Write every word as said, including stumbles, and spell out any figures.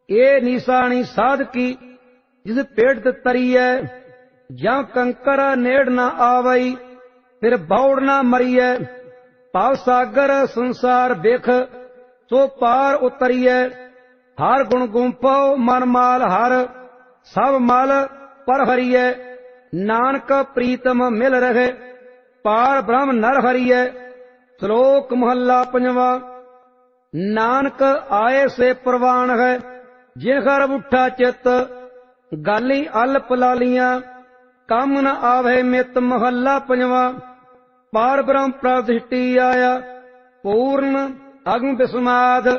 ये निशानी साध की जिस पेट तरिए, ज्या कंकर नेड़ न आवई, फिर बौड़ न मरिए। पाव सागर संसार बेख, सो पार उतरिए। हर गुण गुंफो मन माल हर, सब मल पर हरिए। नानक प्रीतम मिल रहे, पार ब्रह्म नर हरिए। श्लोक महला पंजवा। नानक आए से प्रवान है, जिन घर उठा चित, गाली अल्प लालियां, कम न आवे मित। महला पंजवा। पार ब्रह्म प्रतिष्ठि आया, पूर्ण अग्न विस्माद।